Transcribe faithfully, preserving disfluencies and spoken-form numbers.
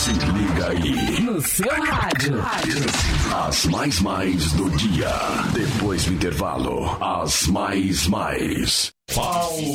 Se liga aí. No seu rádio. As mais mais do dia. Depois do intervalo, as mais mais. Paulo